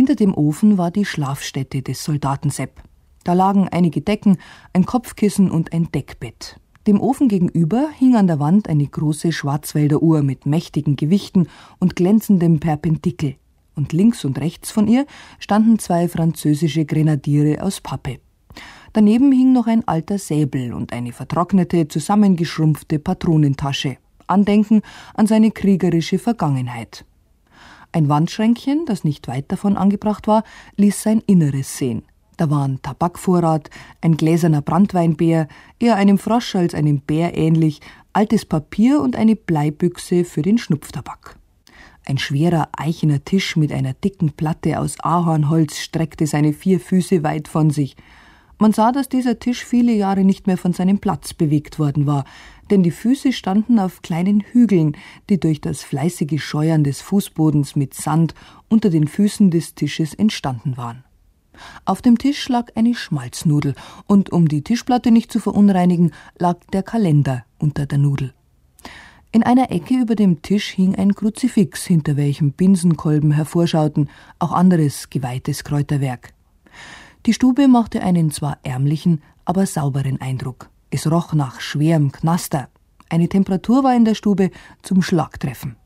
Hinter dem Ofen war die Schlafstätte des Soldaten Sepp. Da lagen einige Decken, ein Kopfkissen und ein Deckbett. Dem Ofen gegenüber hing an der Wand eine große Schwarzwälder-Uhr mit mächtigen Gewichten und glänzendem Perpendikel. Und links und rechts von ihr standen 2 französische Grenadiere aus Pappe. Daneben hing noch ein alter Säbel und eine vertrocknete, zusammengeschrumpfte Patronentasche. Andenken an seine kriegerische Vergangenheit. Ein Wandschränkchen, das nicht weit davon angebracht war, ließ sein Inneres sehen. Da waren Tabakvorrat, ein gläserner Branntweinbeer, eher einem Frosch als einem Bär ähnlich, altes Papier und eine Bleibüchse für den Schnupftabak. Ein schwerer eichener Tisch mit einer dicken Platte aus Ahornholz streckte seine 4 Füße weit von sich. Man sah, dass dieser Tisch viele Jahre nicht mehr von seinem Platz bewegt worden war, denn die Füße standen auf kleinen Hügeln, die durch das fleißige Scheuern des Fußbodens mit Sand unter den Füßen des Tisches entstanden waren. Auf dem Tisch lag eine Schmalznudel und um die Tischplatte nicht zu verunreinigen, lag der Kalender unter der Nudel. In einer Ecke über dem Tisch hing ein Kruzifix, hinter welchem Binsenkolben hervorschauten, auch anderes geweihtes Kräuterwerk. Die Stube machte einen zwar ärmlichen, aber sauberen Eindruck. Es roch nach schwerem Knaster. Eine Temperatur war in der Stube zum Schlagtreffen.